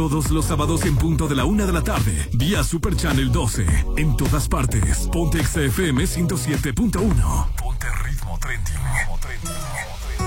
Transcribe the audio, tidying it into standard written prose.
Todos los sábados en punto de la 1 de la tarde, vía Super Channel 12. En todas partes, ponte XFM 107.1. Ponte Ritmo Trending.